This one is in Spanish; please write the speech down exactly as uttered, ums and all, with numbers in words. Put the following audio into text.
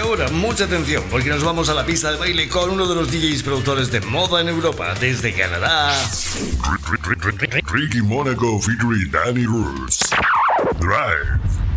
ahora, mucha atención, porque nos vamos a la pista de baile con uno de los D Js productores de moda en Europa, desde Canadá. Ricky Monaco featuring Danny Rules. Drive.